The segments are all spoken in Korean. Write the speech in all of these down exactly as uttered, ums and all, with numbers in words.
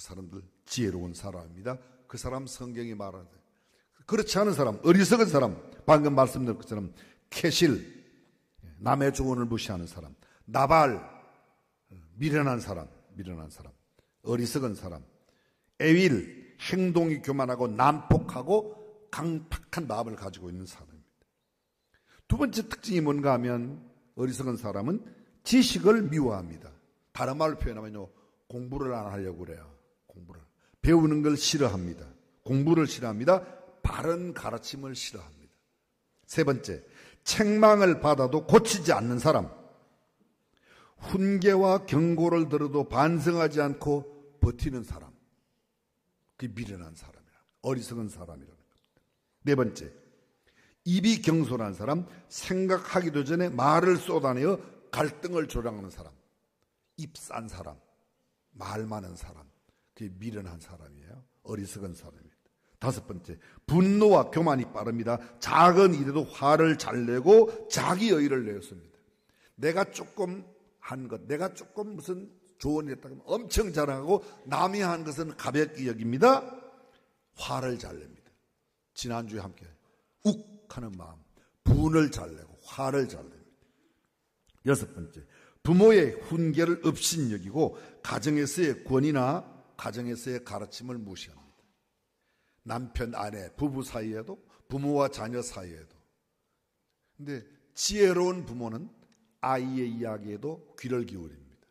사람들 지혜로운 사람입니다. 그 사람 성경이 말하는 그렇지 않은 사람, 어리석은 사람, 방금 말씀드린 것처럼 캐실, 남의 조언을 무시하는 사람, 나발, 미련한 사람, 미련한 사람, 어리석은 사람, 에윌, 행동이 교만하고 난폭하고 강팍한 마음을 가지고 있는 사람입니다. 두 번째 특징이 뭔가 하면 어리석은 사람은 지식을 미워합니다. 다른 말로 표현하면요, 공부를 안 하려고 그래요. 공부를. 배우는 걸 싫어합니다. 공부를 싫어합니다. 바른 가르침을 싫어합니다. 세 번째, 책망을 받아도 고치지 않는 사람. 훈계와 경고를 들어도 반성하지 않고 버티는 사람. 그게 미련한 사람이라, 어리석은 사람이라는 겁니다. 네 번째, 입이 경솔한 사람, 생각하기도 전에 말을 쏟아내어 갈등을 조장하는 사람. 입 싼 사람, 말 많은 사람, 그게 미련한 사람이에요. 어리석은 사람입니다. 다섯 번째, 분노와 교만이 빠릅니다. 작은 일에도 화를 잘 내고 자기 의의를 내었습니다. 내가 조금 한 것, 내가 조금 무슨 조언을 했다고 하면 엄청 자랑하고 남이 한 것은 가볍게 여깁니다. 화를 잘 냅니다. 지난주에 함께 욱 하는 마음, 분을 잘 내고 화를 잘 냅니다. 여섯 번째, 부모의 훈계를 업신여기고 가정에서의 권위나 가정에서의 가르침을 무시합니다. 남편, 아내, 부부 사이에도 부모와 자녀 사이에도. 근데 지혜로운 부모는 아이의 이야기에도 귀를 기울입니다.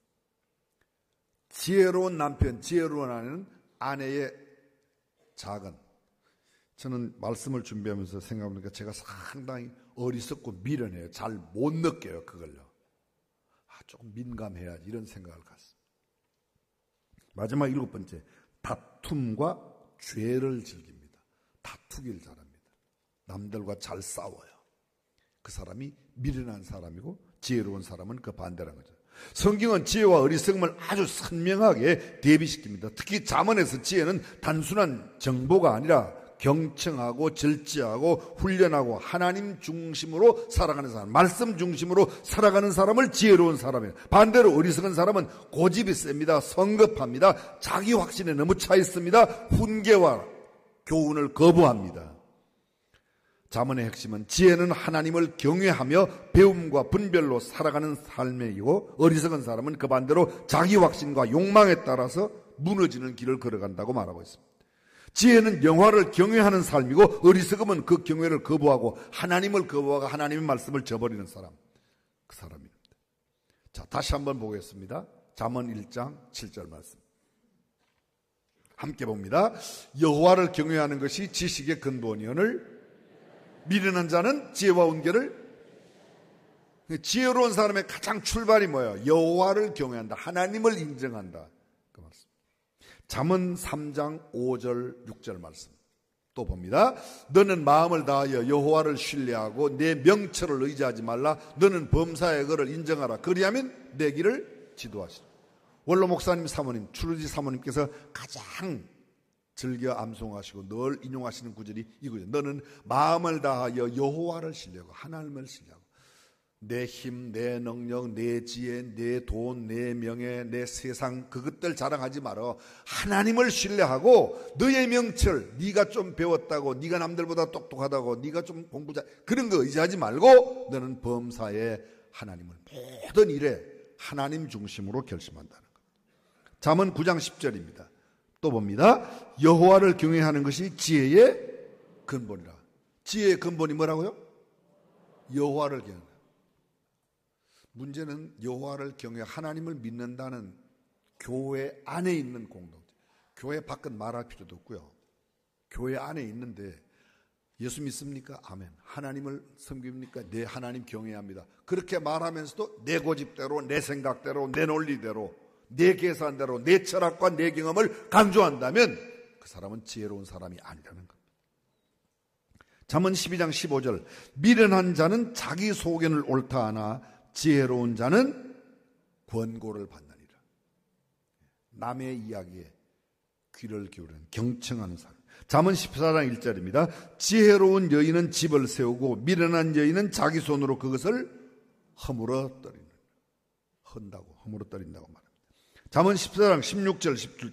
지혜로운 남편, 지혜로운 아내는 아내의 작은. 저는 말씀을 준비하면서 생각해보니까 제가 상당히 어리석고 미련해요. 잘 못 느껴요, 그걸요. 아, 조금 민감해야지 이런 생각을 갖습니다. 마지막 일곱 번째, 다툼과 죄를 즐깁니다. 다투기를 잘합니다. 남들과 잘 싸워요. 그 사람이 미련한 사람이고 지혜로운 사람은 그 반대라는 거죠. 성경은 지혜와 어리석음을 아주 선명하게 대비시킵니다. 특히 잠언에서 지혜는 단순한 정보가 아니라 경청하고 절제하고 훈련하고 하나님 중심으로 살아가는 사람, 말씀 중심으로 살아가는 사람을 지혜로운 사람이에요. 반대로 어리석은 사람은 고집이 셉니다. 성급합니다. 자기 확신에 너무 차 있습니다. 훈계와 교훈을 거부합니다. 잠언의 핵심은 지혜는 하나님을 경외하며 배움과 분별로 살아가는 삶이고, 어리석은 사람은 그 반대로 자기 확신과 욕망에 따라서 무너지는 길을 걸어간다고 말하고 있습니다. 지혜는 영화를 경외하는 삶이고, 어리석음은 그 경외를 거부하고 하나님을 거부하고 하나님의 말씀을 저버리는 사람, 그 사람입니다. 자, 다시 한번 보겠습니다. 잠언 일 장 칠 절 말씀 함께 봅니다. 여호와를 경외하는 것이 지식의 근본이오늘 미련한 자는 지혜와 훈계를. 지혜로운 사람의 가장 출발이 뭐예요? 여호와를 경외한다, 하나님을 인정한다, 그 말씀. 잠언 삼 장 오 절 육 절 말씀 또 봅니다. 너는 마음을 다하여 여호와를 신뢰하고 내 명철을 의지하지 말라. 너는 범사의 것을 인정하라. 그리하면 내 길을 지도하시라. 원로 목사님 사모님, 추루지 사모님께서 가장 즐겨 암송하시고 늘 인용하시는 구절이 이 구절. 너는 마음을 다하여 여호와를 신뢰하고 하나님을 신뢰하고 내 힘, 내 능력, 내 지혜, 내 돈, 내 명예, 내 세상 그것들 자랑하지 말어. 하나님을 신뢰하고 너의 명철, 네가 좀 배웠다고, 네가 남들보다 똑똑하다고, 네가 좀 공부 잘, 그런 거 의지하지 말고 너는 범사에 하나님을 모든 일에 하나님 중심으로 결심한다는 것. 잠언 구 장 십 절입니다. 또 봅니다. 여호와를 경외하는 것이 지혜의 근본이라. 지혜의 근본이 뭐라고요? 여호와를 경외. 문제는 여호와를 경외, 하나님을 믿는다는 교회 안에 있는 공동체. 교회 밖은 말할 필요도 없고요. 교회 안에 있는데 예수 믿습니까? 아멘. 하나님을 섬깁니까? 네, 하나님 경외합니다. 그렇게 말하면서도 내 고집대로, 내 생각대로, 내 논리대로, 내 계산대로, 내 철학과 내 경험을 강조한다면 그 사람은 지혜로운 사람이 아니라는 겁니다. 잠언 십이 장 십오 절 미련한 자는 자기 소견을 옳다 하나 지혜로운 자는 권고를 받느니라. 남의 이야기에 귀를 기울이는 경청하는 사람. 잠언 십사 장 일 절입니다. 지혜로운 여인은 집을 세우고 미련한 여인은 자기 손으로 그것을 허물어 떨이는. 헌다고 허물어 떨인다고 말합니다. 잠언 십사 장 십육 절 십칠